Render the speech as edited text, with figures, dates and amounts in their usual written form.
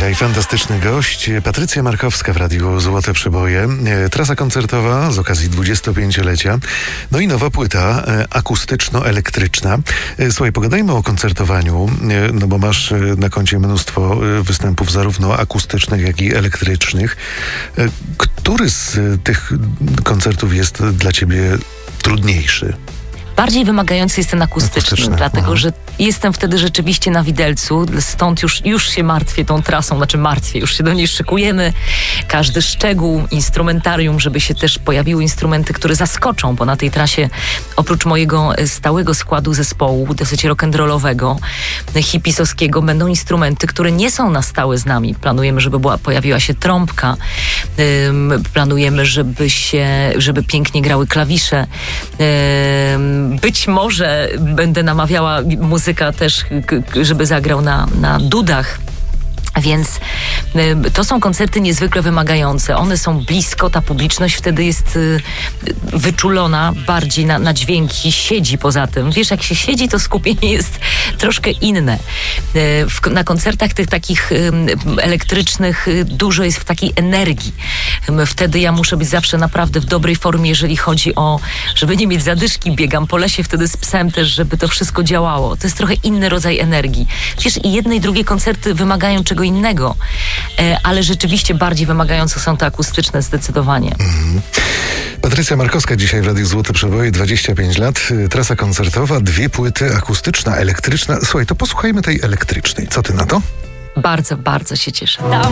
Dzisiaj fantastyczny gość, Patrycja Markowska w Radiu Złote Przeboje. Trasa koncertowa z okazji 25-lecia. No i nowa płyta akustyczno-elektryczna. Słuchaj, pogadajmy o koncertowaniu, no bo masz na koncie mnóstwo występów zarówno akustycznych, jak i elektrycznych. Który z tych koncertów jest dla ciebie trudniejszy? Bardziej wymagający jest ten akustyczny, dlatego że jestem wtedy rzeczywiście na widelcu, stąd już się martwię tą trasą, już się do niej szykujemy. Każdy szczegół, instrumentarium, żeby się też pojawiły instrumenty, które zaskoczą, bo na tej trasie oprócz mojego stałego składu zespołu, dosyć rock'n'rollowego, hipisowskiego, będą instrumenty, które nie są na stałe z nami. Planujemy, żeby pojawiła się trąbka, planujemy, żeby pięknie grały klawisze, być może będę namawiała muzyka też, żeby zagrał na dudach. Więc to są koncerty niezwykle wymagające. One są blisko, ta publiczność wtedy jest wyczulona bardziej na dźwięki, siedzi poza tym. Wiesz, jak się siedzi, to skupienie jest troszkę inne. Na koncertach tych takich elektrycznych dużo jest w takiej energii. Wtedy ja muszę być zawsze naprawdę w dobrej formie, jeżeli chodzi o, żeby nie mieć zadyszki, biegam po lesie wtedy z psem też, żeby to wszystko działało. To jest trochę inny rodzaj energii. Wiesz, i jedne i drugie koncerty wymagają czego innego, ale rzeczywiście bardziej wymagające są te akustyczne zdecydowanie. Patrycja Markowska dzisiaj w Radiu Złote Przeboje, 25 lat, trasa koncertowa, 2 płyty, akustyczna, elektryczna. Słuchaj, to posłuchajmy tej elektrycznej. Co ty na to? Bardzo, bardzo się cieszę.